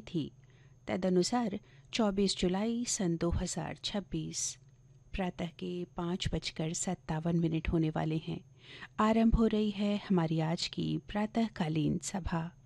थी। तदनुसार 24 जुलाई सन 2026 प्रातः के 5:57 होने वाले हैं। आरंभ हो रही है हमारी आज की प्रातःकालीन सभा।